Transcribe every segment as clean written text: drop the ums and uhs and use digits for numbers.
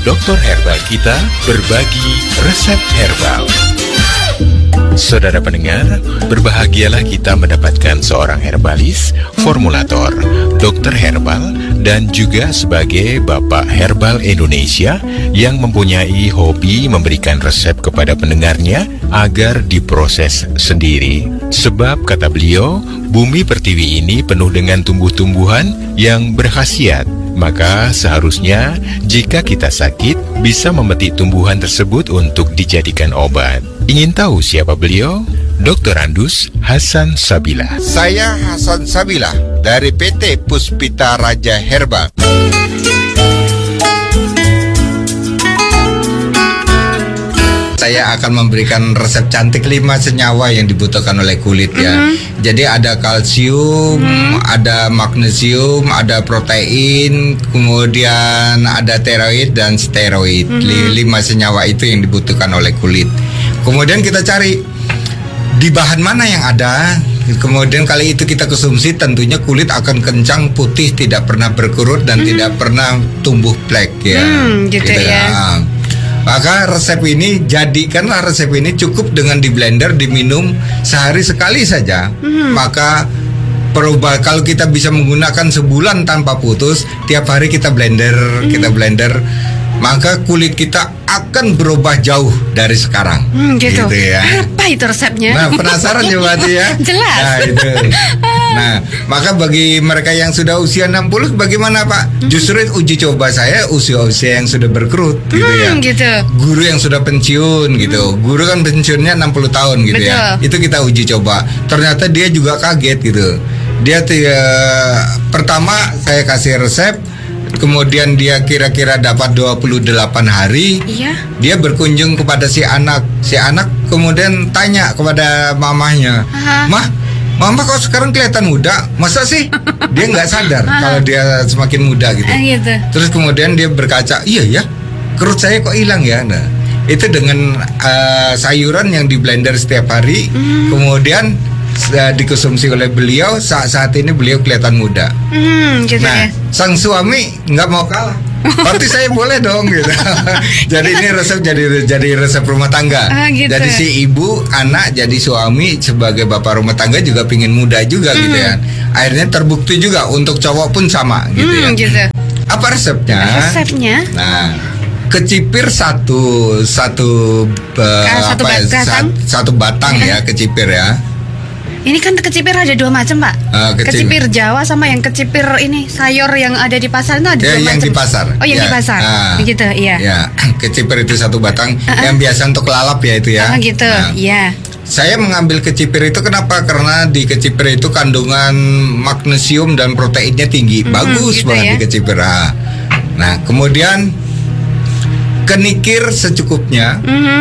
dokter herbal kita berbagi resep herbal. Saudara pendengar, berbahagialah kita mendapatkan seorang herbalis, formulator, dokter herbal, dan juga sebagai Bapak Herbal Indonesia yang mempunyai hobi memberikan resep kepada pendengarnya agar diproses sendiri. Sebab, kata beliau, bumi pertiwi ini penuh dengan tumbuh-tumbuhan yang berkhasiat. Maka seharusnya jika kita sakit bisa memetik tumbuhan tersebut untuk dijadikan obat. Ingin tahu siapa beliau? Dr. Andus Hasan Sabila. Saya Hasan Sabila dari PT Puspita Raja Herbal. Saya akan memberikan resep cantik 5 senyawa yang dibutuhkan oleh kulit ya. Jadi ada kalsium, ada magnesium, ada protein, kemudian ada tiroid dan steroid. 5 senyawa itu yang dibutuhkan oleh kulit. Kemudian kita cari di bahan mana yang ada. Kemudian kali itu kita konsumsi, tentunya kulit akan kencang, putih, tidak pernah berkerut dan tidak pernah tumbuh plek ya. Gitu ya. Maka jadikanlah resep ini cukup dengan di blender, diminum sehari sekali saja. Maka kalau kita bisa menggunakan sebulan tanpa putus, tiap hari kita blender, maka kulit kita akan berubah jauh dari sekarang. Gitu ya. Apa itu resepnya? Nah, penasaran juga ya? Jelas. Nah, itu. Nah, maka bagi mereka yang sudah usia 60, bagaimana Pak? Justru uji coba saya usia-usia yang sudah berkerut gitu ya. Gitu. Guru yang sudah pensiun gitu. Guru kan pensiunnya 60 tahun gitu. Betul. Ya. Itu kita uji coba. Ternyata dia juga kaget gitu. Dia pertama saya kasih resep, kemudian dia kira-kira dapat 28 hari. Iya. Dia berkunjung kepada si anak. Si anak kemudian tanya kepada mamahnya, Mama kok sekarang kelihatan muda? Masa sih? Dia nggak sadar kalau dia semakin muda gitu. Gitu. Terus kemudian dia berkaca, iya ya, kerut saya kok hilang ya. Nah, itu dengan sayuran yang di blender setiap hari, kemudian dikonsumsi oleh beliau. Saat ini beliau kelihatan muda. Gitu Nah, ya. sang suami nggak mau kalah. Berarti saya boleh dong gitu. Jadi ini resep jadi resep rumah tangga. Gitu. Jadi si ibu, anak jadi suami sebagai bapak rumah tangga juga pingin muda juga gitu ya. Akhirnya terbukti juga untuk cowok pun sama gitu ya. Gitu. Apa resepnya? Resepnya? Nah, kecipir satu batang ya, kecipir ya. Ini kan kecipir ada 2 macam Pak. Kecipir Jawa sama yang kecipir ini sayur yang ada di pasar itu ada 2 macam. Yang di pasar. Oh, yang di pasar. Gitu, iya. Ya, kecipir itu 1 batang yang biasa untuk lalap ya itu ya. Gitu. Iya. Saya mengambil kecipir itu kenapa? Karena di kecipir itu kandungan magnesium dan proteinnya tinggi. Bagus gitu banget ya. di kecipir. Nah, kemudian kenikir secukupnya.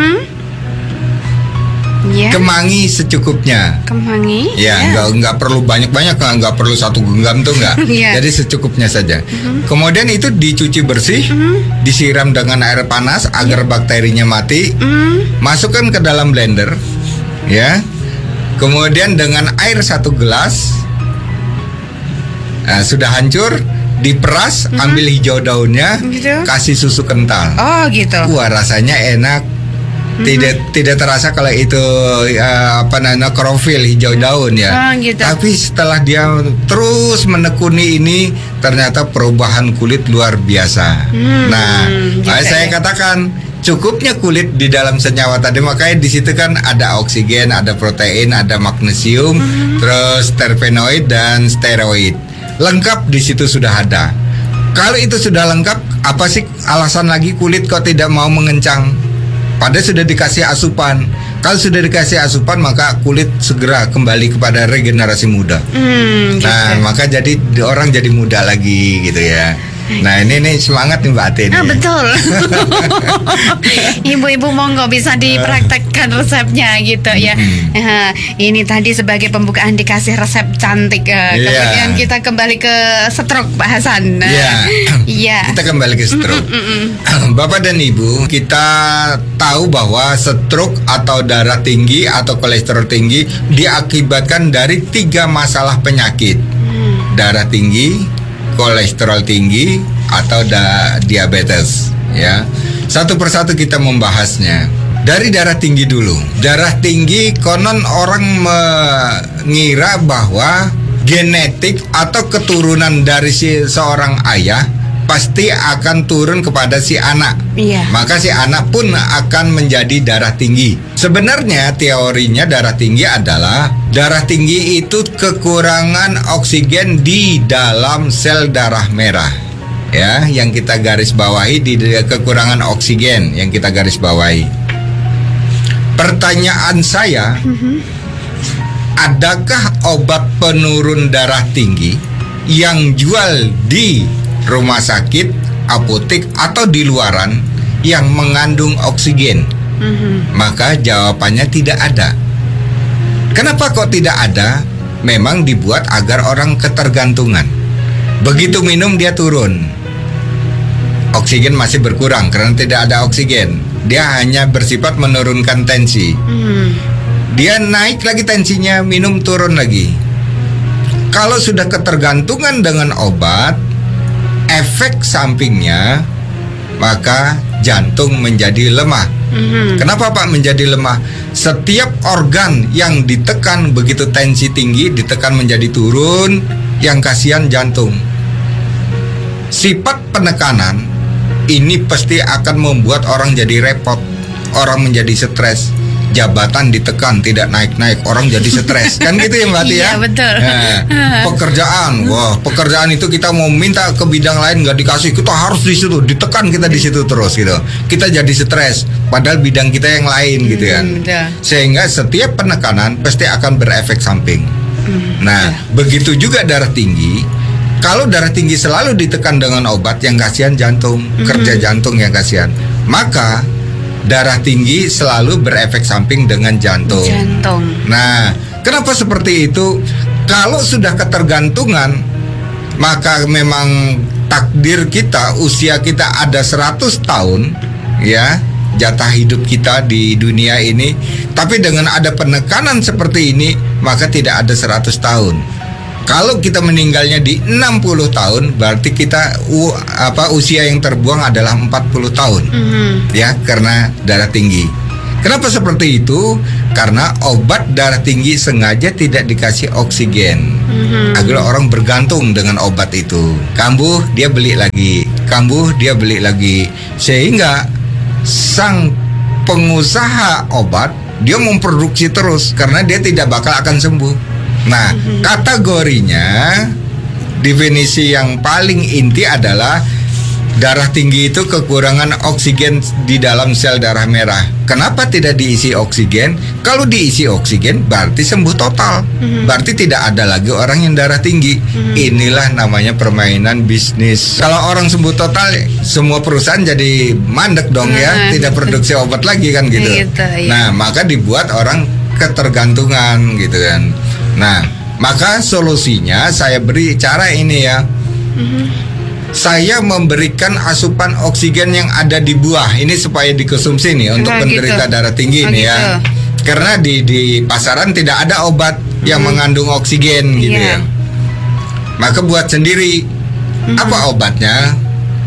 Ya. Kemangi secukupnya. Kemangi. Ya, nggak perlu banyak-banyak, nggak perlu 1 genggam tuh nggak. Jadi secukupnya saja. Kemudian itu dicuci bersih, disiram dengan air panas agar bakterinya mati. Masukkan ke dalam blender, ya. Kemudian dengan air 1 gelas, sudah hancur, diperas, ambil hijau daunnya, kasih susu kental. Oh gitu. Wah, rasanya enak. Tidak terasa kalau itu klorofil hijau daun ya. Gitu. Tapi setelah dia terus menekuni ini, ternyata perubahan kulit luar biasa. Gitu saya katakan cukupnya kulit di dalam senyawa tadi, makanya di situ kan ada oksigen, ada protein, ada magnesium, terus terpenoid dan steroid. Lengkap di situ sudah ada. Kalau itu sudah lengkap, apa sih alasan lagi kulit kok tidak mau mengencang? Padahal sudah dikasih asupan. Kalau sudah dikasih asupan, maka kulit segera kembali kepada regenerasi muda. Gitu. Nah, maka jadi orang jadi muda lagi gitu ya. Nah, ini semangat nih Mbak Ate. Betul. Ibu-ibu monggo bisa dipraktekkan resepnya gitu ya. Ini tadi sebagai pembukaan dikasih resep cantik. Kemudian kita kembali ke stroke Pak Hasan. Iya. Kita kembali ke stroke. Bapak dan Ibu, kita tahu bahwa stroke atau darah tinggi atau kolesterol tinggi diakibatkan dari 3 masalah penyakit. Darah tinggi, kolesterol tinggi, atau diabetes ya. Satu persatu kita membahasnya. Dari darah tinggi dulu. Darah tinggi konon orang mengira bahwa genetik atau keturunan dari seorang ayah pasti akan turun kepada si anak. Iya. Maka si anak pun akan menjadi darah tinggi. Sebenarnya teorinya darah tinggi adalah darah tinggi itu kekurangan oksigen di dalam sel darah merah. Ya, yang kita garis bawahi di kekurangan oksigen yang kita garis bawahi. Pertanyaan saya, adakah obat penurun darah tinggi yang jual di rumah sakit, apotek atau di luaran yang mengandung oksigen? Maka jawabannya tidak ada. Kenapa kok tidak ada? Memang dibuat agar orang ketergantungan. Begitu minum dia turun, oksigen masih berkurang karena tidak ada oksigen. Dia hanya bersifat menurunkan tensi. Dia naik lagi tensinya, minum turun lagi. Kalau sudah ketergantungan dengan obat, efek sampingnya maka jantung menjadi lemah. Kenapa Pak menjadi lemah? Setiap organ yang ditekan begitu tensi tinggi ditekan menjadi turun, yang kasihan jantung. Sifat penekanan ini pasti akan membuat orang jadi repot, orang menjadi stres. Jabatan ditekan tidak naik-naik, orang jadi stres. Kan gitu ya Mbak Ati ya? Iya betul. Nah, pekerjaan itu kita mau minta ke bidang lain nggak dikasih, kita harus di situ, ditekan kita di situ terus gitu. Kita jadi stres, padahal bidang kita yang lain gitu kan. Sehingga setiap penekanan pasti akan berefek samping. Nah, begitu juga darah tinggi. Kalau darah tinggi selalu ditekan dengan obat, yang kasihan jantung, kerja jantung yang kasihan. Maka darah tinggi selalu berefek samping dengan jantung. Nah, kenapa seperti itu? Kalau sudah ketergantungan, maka memang takdir kita, usia kita ada 100 tahun, ya, jatah hidup kita di dunia ini. Tapi dengan ada penekanan seperti ini, maka tidak ada 100 tahun. Kalau kita meninggalnya di 60 tahun, berarti kita usia yang terbuang adalah 40 tahun. Ya, karena darah tinggi. Kenapa seperti itu? Karena obat darah tinggi sengaja tidak dikasih oksigen. Agar orang bergantung dengan obat itu. Kambuh, dia beli lagi. Kambuh, dia beli lagi. Sehingga sang pengusaha obat, dia memproduksi terus karena dia tidak bakal akan sembuh. Nah, kategorinya, definisi yang paling inti adalah darah tinggi itu kekurangan oksigen di dalam sel darah merah. Kenapa tidak diisi oksigen? Kalau diisi oksigen berarti sembuh total. Berarti tidak ada lagi orang yang darah tinggi. Inilah namanya permainan bisnis. Kalau orang sembuh total, semua perusahaan jadi mandek dong ya, tidak produksi obat lagi kan gitu. Nah, maka dibuat orang ketergantungan gitu kan. Nah, maka solusinya saya beri cara ini ya. Saya memberikan asupan oksigen yang ada di buah ini supaya dikonsumsi nih untuk penderita darah tinggi nih ya. Karena di pasaran tidak ada obat yang mengandung oksigen gitu ya. Maka buat sendiri. Apa obatnya?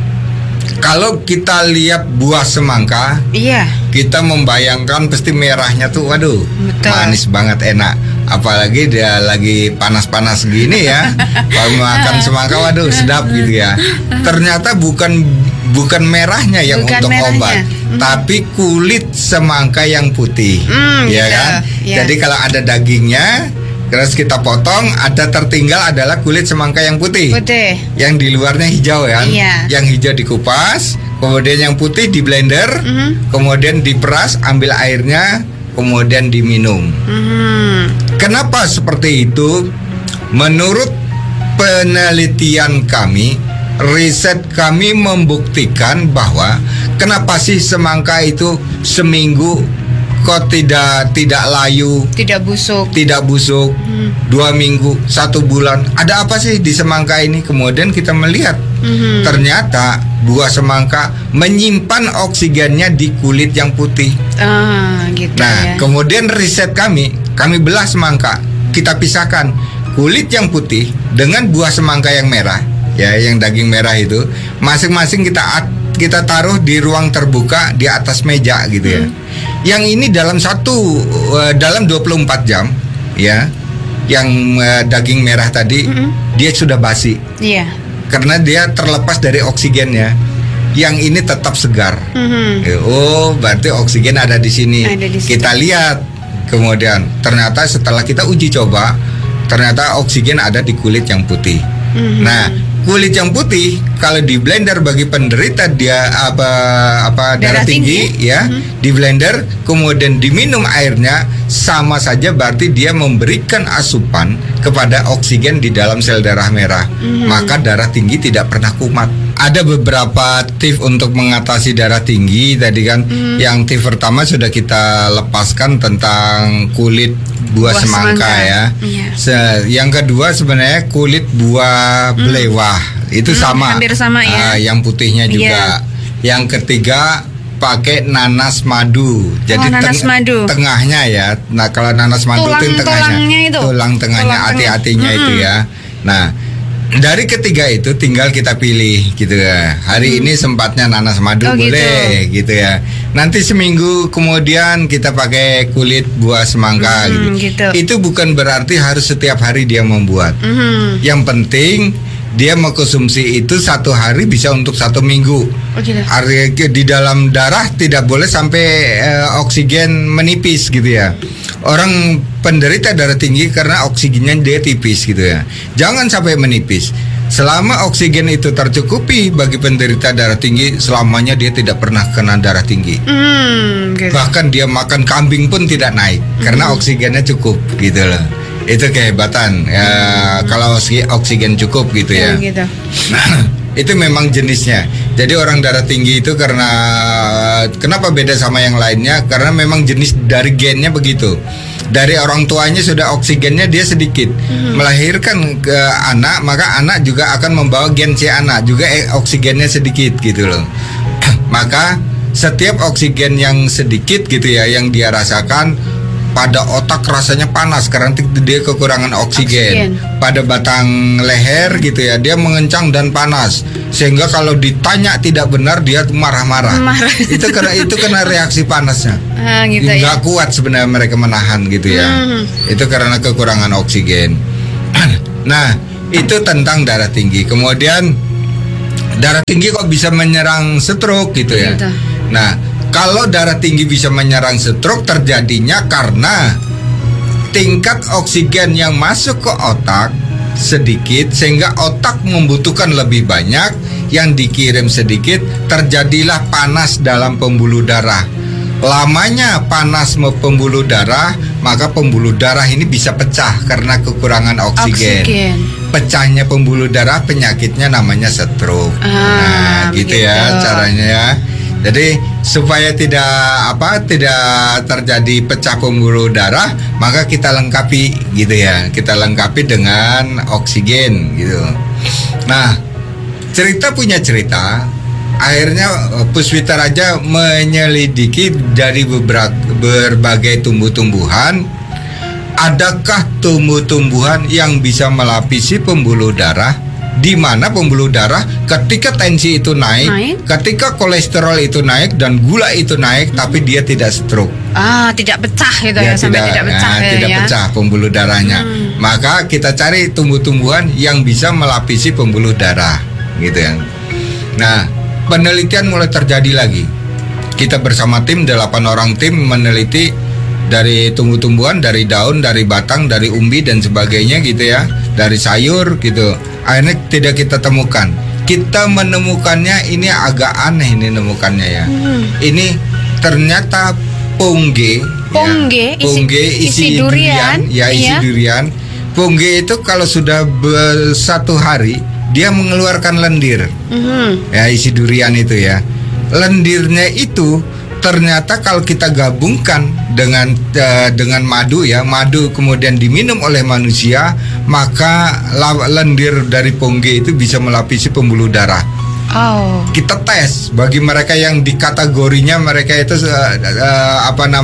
Kalau kita lihat buah semangka, kita membayangkan pasti merahnya tuh, waduh, manis banget, enak. Apalagi dia lagi panas-panas gini ya, kalau makan semangka, waduh, sedap gitu ya. Ternyata bukan merahnya yang untuk obat, tapi kulit semangka yang putih, ya kan? Jadi kalau ada dagingnya, terus kita potong, ada tertinggal adalah kulit semangka yang putih. Yang di luarnya hijau kan. Yang hijau dikupas, kemudian yang putih di blender, kemudian diperas, ambil airnya, kemudian diminum. Kenapa seperti itu? Menurut penelitian kami, riset kami membuktikan bahwa kenapa sih semangka itu seminggu kok tidak layu, tidak busuk, 2 minggu, 1 bulan. Ada apa sih di semangka ini? Kemudian kita melihat ternyata buah semangka menyimpan oksigennya di kulit yang putih. Kemudian riset kami belah semangka, kita pisahkan kulit yang putih dengan buah semangka yang merah, ya, yang daging merah itu, masing-masing kita taruh di ruang terbuka di atas meja gitu ya. Yang ini dalam 24 jam ya, yang daging merah tadi dia sudah basi. Iya. Karena dia terlepas dari oksigennya. Yang ini tetap segar. Oh, berarti oksigen ada di sini. Kita lihat. Kemudian ternyata setelah kita uji coba, ternyata oksigen ada di kulit yang putih. Nah, kulit yang putih kalau di blender bagi penderita dia darah tinggi ya, di blender kemudian diminum airnya, sama saja berarti dia memberikan asupan kepada oksigen di dalam sel darah merah. Maka darah tinggi tidak pernah kumat. Ada beberapa tips untuk mengatasi darah tinggi tadi kan. Yang tips pertama sudah kita lepaskan tentang kulit buah semangka ya. Yang kedua sebenarnya kulit buah belewah itu sama. Hampir sama ya. Yang putihnya juga. Yang ketiga pakai nanas madu. Jadi nanas madu. Tengahnya ya. Nah, kalau nanas madu itu tengahnya. Tulang tengahnya, hati-hatinya itu ya. Nah, dari ketiga itu tinggal kita pilih gitu ya. Hari ini sempatnya nanas madu boleh gitu ya. Nanti seminggu kemudian kita pakai kulit buah semangka gitu. Itu bukan berarti harus setiap hari dia membuat. Yang penting dia mengkonsumsi itu 1 hari bisa untuk 1 minggu. Di dalam darah tidak boleh sampai oksigen menipis gitu ya. Orang penderita darah tinggi karena oksigennya dia tipis gitu ya. Jangan sampai menipis. Selama oksigen itu tercukupi bagi penderita darah tinggi, selamanya dia tidak pernah kena darah tinggi. Bahkan dia makan kambing pun tidak naik karena oksigennya cukup gitu loh. Itu kehebatan ya, kalau oksigen cukup gitu ya. Nah, itu memang jenisnya. Jadi orang darah tinggi itu karena kenapa beda sama yang lainnya? Karena memang jenis dari gennya begitu. Dari orang tuanya sudah oksigennya dia sedikit. Melahirkan ke anak, maka anak juga akan membawa gen si anak juga oksigennya sedikit gitu loh. Maka setiap oksigen yang sedikit gitu ya yang dia rasakan, pada otak rasanya panas karena dia kekurangan oksigen. Pada batang leher gitu ya dia mengencang dan panas, sehingga kalau ditanya tidak benar dia marah-marah. Itu karena reaksi panasnya. Nggak kuat sebenarnya mereka menahan gitu ya. Itu karena kekurangan oksigen. Nah, itu tentang darah tinggi. Kemudian darah tinggi kok bisa menyerang stroke gitu ya. Nah, kalau darah tinggi bisa menyerang stroke terjadinya karena tingkat oksigen yang masuk ke otak sedikit, sehingga otak membutuhkan lebih banyak, yang dikirim sedikit, terjadilah panas dalam pembuluh darah. Lamanya panas pembuluh darah, maka pembuluh darah ini bisa pecah karena kekurangan oksigen. Pecahnya pembuluh darah, penyakitnya namanya stroke. Nah, gitu ya caranya ya. Jadi supaya tidak terjadi pecah pembuluh darah, maka kita lengkapi gitu ya. Kita lengkapi dengan oksigen gitu. Nah, cerita punya cerita. Akhirnya Puspita Raja menyelidiki dari berbagai tumbuh-tumbuhan. Adakah tumbuh-tumbuhan yang bisa melapisi pembuluh darah? Di mana pembuluh darah ketika tensi itu naik, ketika kolesterol itu naik dan gula itu naik, tapi dia tidak stroke. Tidak pecah gitu ya, sampai tidak pecah tidak pecah pembuluh darahnya. Maka kita cari tumbuh-tumbuhan yang bisa melapisi pembuluh darah gitu ya. Nah, penelitian mulai terjadi lagi. Kita bersama tim 8 orang tim meneliti dari tumbuh-tumbuhan, dari daun, dari batang, dari umbi dan sebagainya gitu ya, dari sayur gitu. Akhirnya tidak kita temukan. Kita menemukannya ini agak aneh ini nemukannya ya. Ini ternyata pongge isi durian ya, isi durian. Pongge itu kalau sudah 1 hari dia mengeluarkan lendir. Ya, isi durian itu ya. Lendirnya itu ternyata kalau kita gabungkan dengan madu ya, madu kemudian diminum oleh manusia, maka lendir dari pongge itu bisa melapisi pembuluh darah. Kita tes bagi mereka yang di kategorinya mereka itu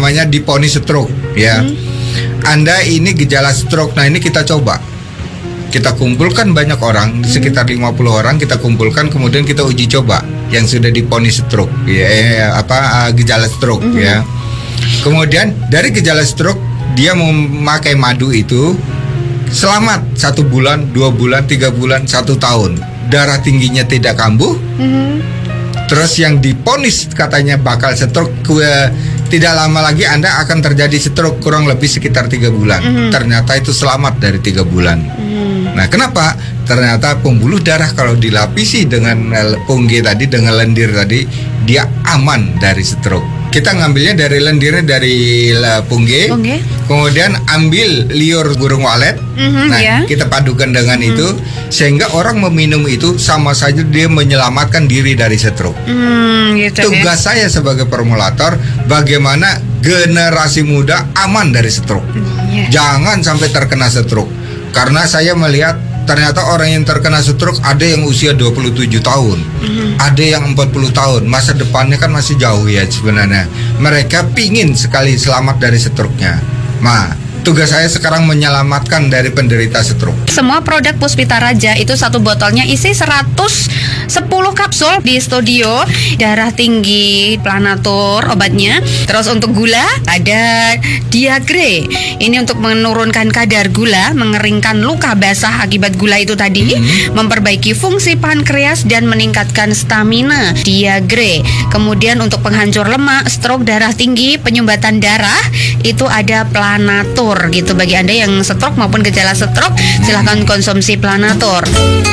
diponis stroke ya. Anda ini gejala stroke. Nah, ini kita coba. Kita kumpulkan banyak orang, sekitar 50 orang kita kumpulkan, kemudian kita uji coba yang sudah diponis stroke, gejala stroke ya. Kemudian dari gejala stroke dia memakai madu itu selamat 1 bulan, 2 bulan, 3 bulan, 1 tahun. Darah tingginya tidak kambuh. Terus yang diponis katanya bakal stroke, tidak lama lagi Anda akan terjadi stroke, kurang lebih sekitar 3 bulan. Ternyata itu selamat dari 3 bulan. Nah, kenapa? Ternyata pembuluh darah kalau dilapisi dengan pungge tadi, dengan lendir tadi, dia aman dari stroke. Kita ngambilnya dari lendirnya dari pungge. Kemudian ambil liur burung walet. Kita padukan dengan itu sehingga orang meminum itu sama saja dia menyelamatkan diri dari stroke. Tugas saya sebagai formulator bagaimana generasi muda aman dari stroke. Jangan sampai terkena stroke. Karena saya melihat ternyata orang yang terkena stroke ada yang usia 27 tahun, ada yang 40 tahun. Masa depannya kan masih jauh ya sebenarnya. Mereka pingin sekali selamat dari stroke-nya. Tugas saya sekarang menyelamatkan dari penderita stroke. Semua produk Puspita Raja itu satu botolnya isi 110 kapsul di studio. Darah tinggi, Planatur obatnya. Terus untuk gula ada Diagre. Ini untuk menurunkan kadar gula, mengeringkan luka basah akibat gula itu tadi, memperbaiki fungsi pankreas dan meningkatkan stamina. Diagre. Kemudian untuk penghancur lemak, stroke, darah tinggi, penyumbatan darah itu ada Planatur. Gitu bagi Anda yang stroke maupun gejala stroke, silahkan konsumsi Planatur.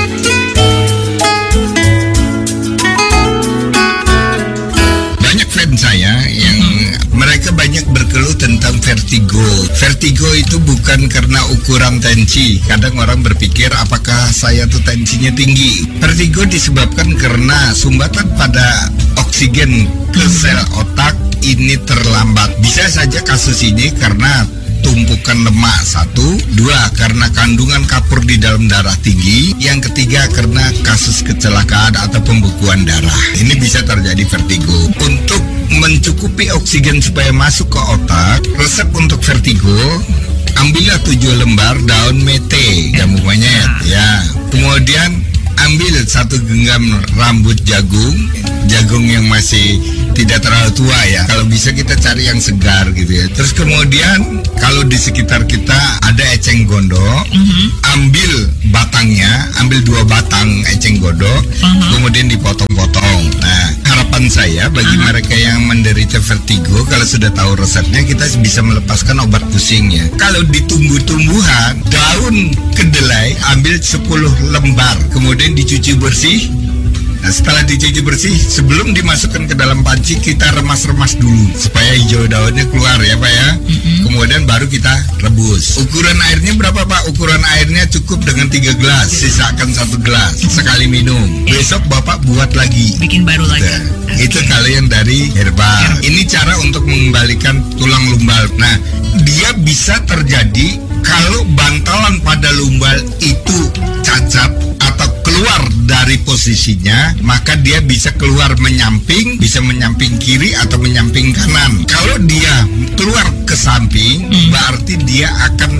Banyak fans saya yang mereka banyak berkeluh tentang vertigo. Vertigo itu bukan karena ukuran tensi. Kadang orang berpikir apakah saya tuh tensinya tinggi. Vertigo disebabkan karena sumbatan pada oksigen ke sel otak ini terlambat. Bisa saja kasus ini karena tumpukan lemak 1, 2 karena kandungan kapur di dalam darah tinggi, yang ketiga karena kasus kecelakaan atau pembekuan darah. Ini bisa terjadi vertigo. Untuk mencukupi oksigen supaya masuk ke otak, resep untuk vertigo, ambillah 7 lembar daun mete, jambu monyet ya. Kemudian ambil 1 genggam rambut jagung yang masih tidak terlalu tua ya. Kalau bisa kita cari yang segar gitu ya. Terus kemudian kalau di sekitar kita ada eceng gondok, ambil batangnya, ambil 2 batang eceng gondok, kemudian dipotong-potong. Nah, harapan saya bagi mereka yang menderita vertigo, kalau sudah tahu resepnya kita bisa melepaskan obat pusingnya. Kalau di tumbuh-tumbuhan, daun kedelai ambil 10 lembar, kemudian dicuci bersih. Nah, setelah dicuci bersih, sebelum dimasukkan ke dalam panci, kita remas-remas dulu supaya hijau daunnya keluar ya Pak ya. Kemudian baru kita rebus. Ukuran airnya berapa Pak? Ukuran airnya cukup dengan 3 gelas, sisakan 1 gelas sekali minum. Besok Bapak buat lagi, bikin baru lagi. Itu kalian dari herbal. Ini cara untuk mengembalikan tulang lumbal. Nah, dia bisa terjadi kalau bantalan pada lumbal itu cacat atau keluar dari posisinya, maka dia bisa keluar menyamping, bisa menyamping kiri atau menyamping kanan. Kalau dia keluar ke samping, berarti dia akan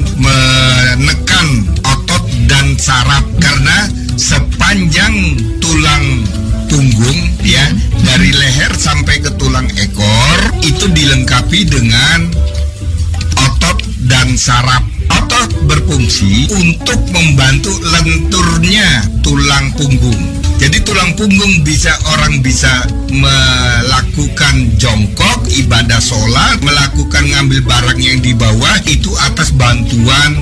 menekan otot dan saraf, karena sepanjang tulang punggung ya, dari leher sampai ke tulang ekor itu dilengkapi dengan otot dan saraf. Otot berfungsi untuk membantu lenturnya tulang punggung. Jadi tulang punggung orang bisa melakukan jongkok, ibadah sholat, melakukan ngambil barang yang di bawah itu atas bantuan